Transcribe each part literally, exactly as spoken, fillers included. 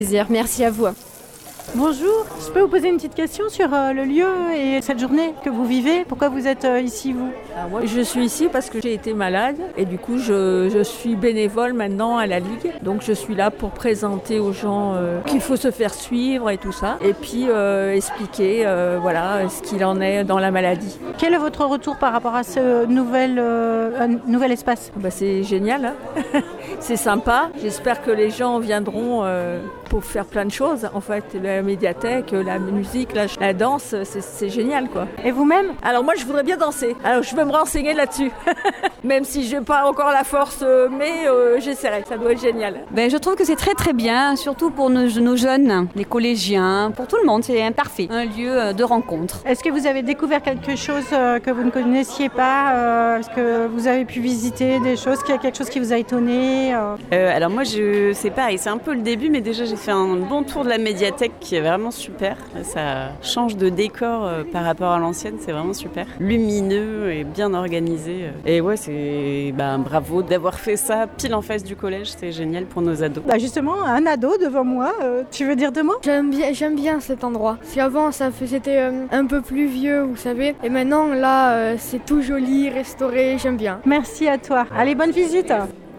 Merci à vous. Bonjour, je peux vous poser une petite question sur euh, le lieu et cette journée que vous vivez? Pourquoi vous êtes euh, ici, vous? Alors moi, je suis ici parce que j'ai été malade et du coup, je, je suis bénévole maintenant à la Ligue. Donc, je suis là pour présenter aux gens euh, qu'il faut se faire suivre et tout ça. Et puis, euh, expliquer euh, voilà, ce qu'il en est dans la maladie. Quel est votre retour par rapport à ce nouvel, euh, nouvel espace? Bah, c'est génial, hein. C'est sympa. J'espère que les gens viendront euh, pour faire plein de choses. En fait, la médiathèque, la musique, la, la danse, c'est, c'est génial, quoi. Et vous-même? Alors moi, je voudrais bien danser. Alors je vais me renseigner là-dessus. Même si je n'ai pas encore la force, mais euh, j'essaierai. Ça doit être génial. Ben, je trouve que c'est très très bien, surtout pour nos, nos jeunes, les collégiens, pour tout le monde. C'est parfait, un lieu de rencontre. Est-ce que vous avez découvert quelque chose euh, que vous ne connaissiez pas? euh, Est-ce que vous avez pu visiter des choses, qu'il y a quelque chose qui vous a étonné? euh... Euh, alors moi, je, c'est pareil, c'est un peu le début, mais déjà j'ai fait un bon tour de la médiathèque qui est vraiment super. Ça change de décor euh, par rapport à l'ancienne, c'est vraiment super. Lumineux et bien organisé. Et ouais, c'est bah, bravo d'avoir fait ça pile en face du collège, c'est génial pour nos ados. Bah justement, un ado devant moi, euh, tu veux dire deux mots? J'aime bien, j'aime bien cet endroit. Parce qu'avant, ça fait, c'était euh, un peu plus vieux, vous savez. Et maintenant, là, euh, c'est tout joli, restauré, j'aime bien. Merci à toi. Allez, bonne visite.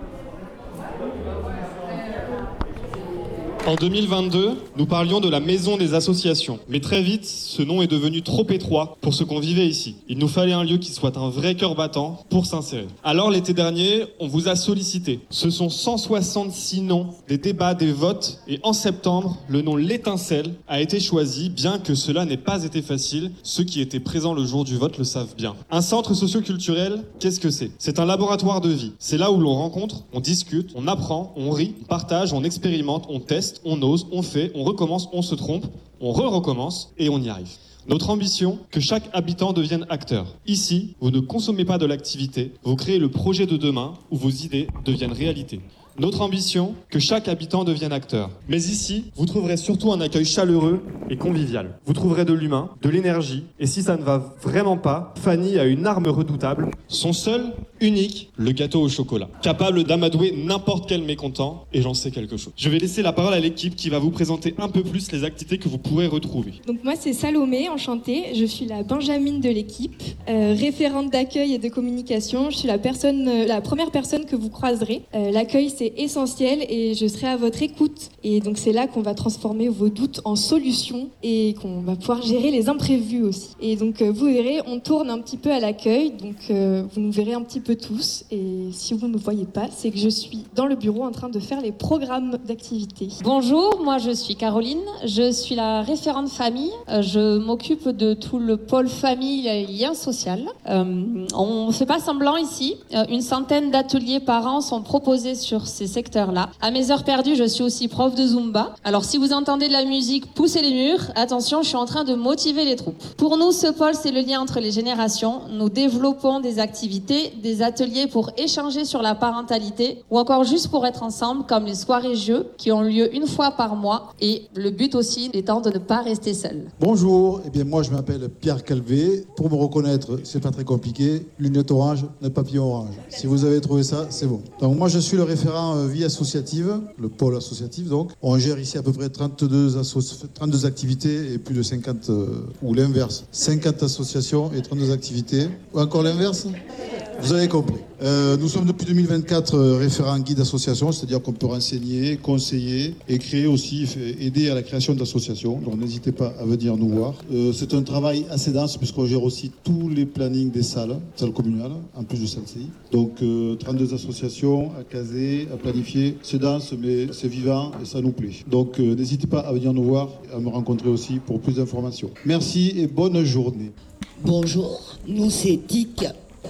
En deux mille vingt-deux, nous parlions de la maison des associations. Mais très vite, ce nom est devenu trop étroit pour ce qu'on vivait ici. Il nous fallait un lieu qui soit un vrai cœur battant pour s'insérer. Alors l'été dernier, on vous a sollicité. Ce sont cent soixante-six noms, des débats, des votes. Et en septembre, le nom L'Étincelle a été choisi, bien que cela n'ait pas été facile. Ceux qui étaient présents le jour du vote le savent bien. Un centre socio-culturel, qu'est-ce que c'est? C'est un laboratoire de vie. C'est là où l'on rencontre, on discute, on apprend, on rit, on partage, on expérimente, on teste, on ose, on fait, on recommence, on se trompe, on re-recommence et on y arrive. Notre ambition, que chaque habitant devienne acteur. Ici, vous ne consommez pas de l'activité, vous créez le projet de demain où vos idées deviennent réalité. Notre ambition, que chaque habitant devienne acteur. Mais ici, vous trouverez surtout un accueil chaleureux et convivial. Vous trouverez de l'humain, de l'énergie, et si ça ne va vraiment pas, Fanny a une arme redoutable, son seul, unique, le gâteau au chocolat. Capable d'amadouer n'importe quel mécontent, et j'en sais quelque chose. Je vais laisser la parole à l'équipe qui va vous présenter un peu plus les activités que vous pourrez retrouver. Donc moi c'est Salomé, enchantée, je suis la Benjamine de l'équipe, euh, référente d'accueil et de communication, je suis la, personne, euh, la première personne que vous croiserez. Euh, l'accueil c'est essentiel et je serai à votre écoute. Et donc c'est là qu'on va transformer vos doutes en solutions et qu'on va pouvoir gérer les imprévus aussi. Et donc euh, vous verrez, on tourne un petit peu à l'accueil, donc euh, vous nous verrez un petit peu tous. Et si vous ne me voyez pas, c'est que je suis dans le bureau en train de faire les programmes d'activité. Bonjour, moi je suis Caroline, je suis la référente famille. Euh, je m'occupe de tout le pôle famille et lien social. Euh, on ne fait pas semblant ici. Euh, une centaine d'ateliers par an sont proposés sur ces secteurs-là. À mes heures perdues, je suis aussi prof de Zumba. Alors si vous entendez de la musique pousser les murs, attention, je suis en train de motiver les troupes. Pour nous, ce pôle, c'est le lien entre les générations. Nous développons des activités, des ateliers pour échanger sur la parentalité ou encore juste pour être ensemble, comme les soirées-jeux qui ont lieu une fois par mois. Et le but aussi étant de ne pas rester seul. Bonjour, eh bien moi je m'appelle Pierre Calvé. Pour me reconnaître, c'est pas très compliqué. Lunettes orange, le papillon orange. Si vous avez trouvé ça, c'est bon. Donc moi je suis le référent vie associative, le pôle associatif donc. On gère ici à peu près trente-deux, asso- trente-deux activités et plus de cinquante, euh, ou l'inverse, cinquante associations et trente-deux activités. Ou encore l'inverse? Vous avez compris. Euh, nous sommes depuis deux mille vingt-quatre euh, référents guide d'association, c'est-à-dire qu'on peut renseigner, conseiller et créer aussi, aider à la création d'associations. Donc n'hésitez pas à venir nous voir. Euh, c'est un travail assez dense puisqu'on gère aussi tous les plannings des salles, salles communales, en plus de celle-ci. Donc euh, trente-deux associations à caser, à planifier. C'est dense mais c'est vivant et ça nous plaît. Donc euh, n'hésitez pas à venir nous voir, à me rencontrer aussi pour plus d'informations. Merci et bonne journée. Bonjour, nous c'est Tic.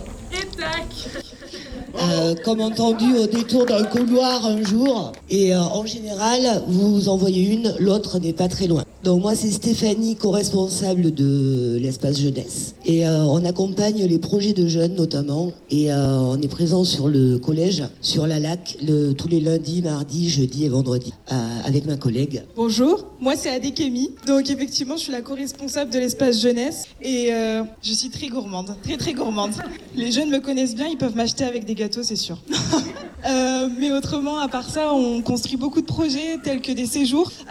Et tac. Euh, comme entendu au détour d'un couloir un jour, et euh, en général vous envoyez une, l'autre n'est pas très loin. Donc moi c'est Stéphanie, co-responsable de l'espace jeunesse, et euh, on accompagne les projets de jeunes notamment, et euh, on est présent sur le collège, sur la lac, le, tous les lundis, mardis, jeudis et vendredis, euh, avec ma collègue. Bonjour, moi c'est Adékémy, donc effectivement je suis la co-responsable de l'espace jeunesse, et euh, je suis très gourmande, très très gourmande. Les jeunes me connaissent bien, ils peuvent m'acheter avec des gâteaux, c'est sûr. Euh, mais autrement, à part ça, on construit beaucoup de projets tels que des séjours